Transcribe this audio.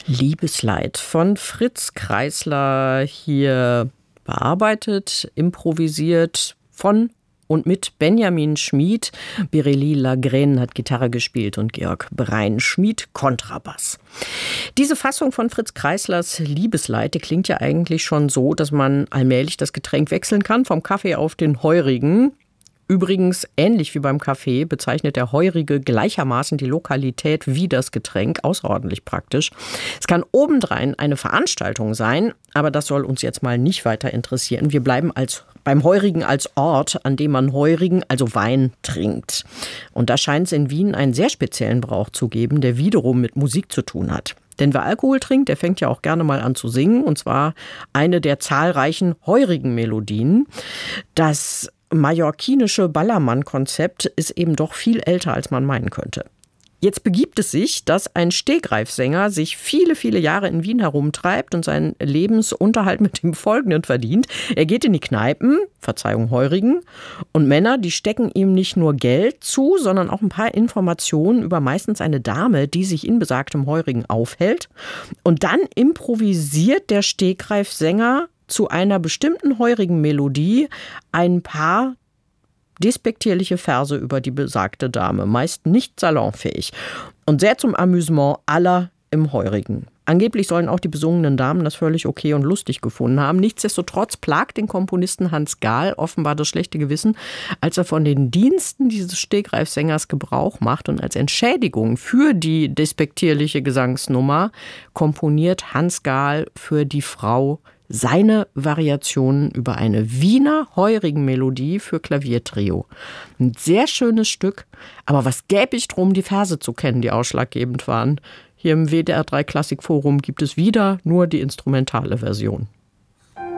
Liebesleid von Fritz Kreisler hier bearbeitet, improvisiert von und mit Benjamin Schmid. Biréli Lagrène hat Gitarre gespielt und Georg Brein-Schmid Kontrabass. Diese Fassung von Fritz Kreislers Liebesleid, die klingt ja eigentlich schon so, dass man allmählich das Getränk wechseln kann vom Kaffee auf den Heurigen. Übrigens, ähnlich wie beim Kaffee, bezeichnet der Heurige gleichermaßen die Lokalität wie das Getränk, außerordentlich praktisch. Es kann obendrein eine Veranstaltung sein, aber das soll uns jetzt mal nicht weiter interessieren. Wir bleiben beim Heurigen als Ort, an dem man Heurigen, also Wein, trinkt. Und da scheint es in Wien einen sehr speziellen Brauch zu geben, der wiederum mit Musik zu tun hat. Denn wer Alkohol trinkt, der fängt ja auch gerne mal an zu singen, und zwar eine der zahlreichen heurigen Melodien. Das mallorquinische Ballermann-Konzept ist eben doch viel älter, als man meinen könnte. Jetzt begibt es sich, dass ein Stehgreifsänger sich viele, viele Jahre in Wien herumtreibt und seinen Lebensunterhalt mit dem Folgenden verdient. Er geht in die Kneipen, Verzeihung Heurigen, und Männer, die stecken ihm nicht nur Geld zu, sondern auch ein paar Informationen über meistens eine Dame, die sich in besagtem Heurigen aufhält. Und dann improvisiert der Stehgreifsänger zu einer bestimmten heurigen Melodie ein paar despektierliche Verse über die besagte Dame, meist nicht salonfähig und sehr zum Amüsement aller im Heurigen. Angeblich sollen auch die besungenen Damen das völlig okay und lustig gefunden haben. Nichtsdestotrotz plagt den Komponisten Hans Gahl offenbar das schlechte Gewissen, als er von den Diensten dieses Stehgreifsängers Gebrauch macht, und als Entschädigung für die despektierliche Gesangsnummer komponiert Hans Gahl für die Frau seine Variationen über eine Wiener Heurigen-Melodie für Klaviertrio. Ein sehr schönes Stück, aber was gäbe ich drum, die Verse zu kennen, die ausschlaggebend waren. Hier im WDR 3 Klassikforum gibt es wieder nur die instrumentale Version.